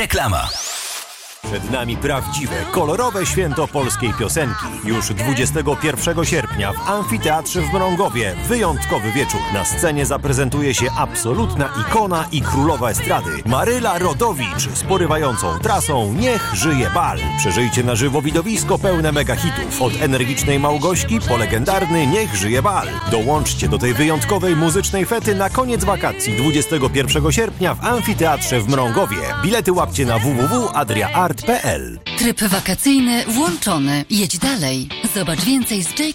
Reklama. Przed nami prawdziwe, kolorowe święto polskiej piosenki. Już 21 sierpnia w Amfiteatrze w Mrągowie wyjątkowy wieczór. Na scenie zaprezentuje się absolutna ikona i królowa estrady Maryla Rodowicz z porywającą trasą Niech żyje bal. Przeżyjcie na żywo widowisko pełne megahitów. Od energicznej Małgośki po legendarny Niech żyje bal. Dołączcie do tej wyjątkowej muzycznej fety na koniec wakacji 21 sierpnia w Amfiteatrze w Mrągowie. Bilety łapcie na www.adriaart.pl. Tryb wakacyjny włączony. Jedź dalej. Zobacz więcej z J.